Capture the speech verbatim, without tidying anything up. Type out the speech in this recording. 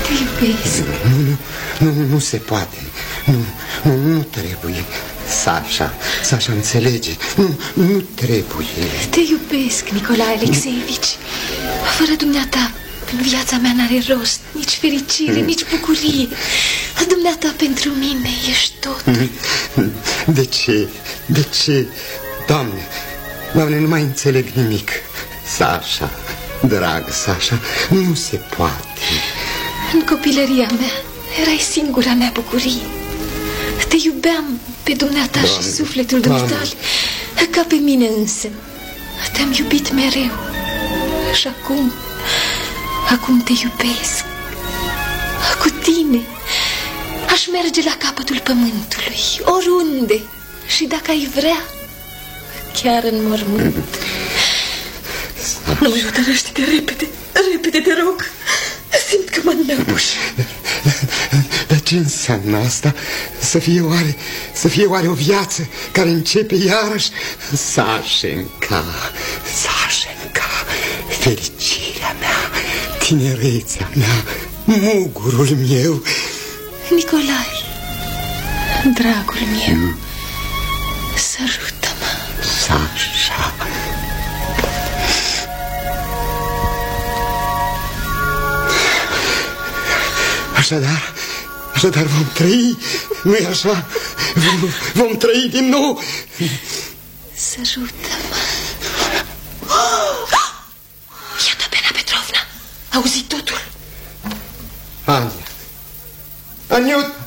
Te iubesc. Nu, nu, nu, nu se poate. Nu, nu, nu trebuie. Sasha, Sasha, înțelege. Nu, nu trebuie. Te iubesc, Nicolae Alexeevici. Fără dumneata, în viața mea n-are rost nici fericire, nici bucurie. Dumneata pentru mine ești tot. De ce? De ce? Doamne, Doamne, nu mai înțeleg nimic. Sasha, drag Sasha, nu se poate. În copilăria mea erai singura mea bucurie. Te iubeam pe dumneata, Doamne, și sufletul dumitale ca pe mine însă. Te-am iubit mereu. Și acum, acum te iubesc. Cu tine aș merge la capătul pământului, oriunde. Și dacă ai vrea, chiar în mormânt. Nu mai hotărăște-te repede, repede, te rog. Simt că mă înnăbuși. Dar ce înseamnă asta? Să fie oare, să fie oare o viață care începe iarăși? Sașenca, Sașenca, fericirea mea, tinerețea mea, mugurul meu. Nicolae, dragul meu, sărută-mă. Sasha. Așadar, așadar vom trăi, nu-i așa? Vom, vom trăi din nou. Sărută-mă. Iată Bena Petrovna, auzi totul. Ania, Aniuta,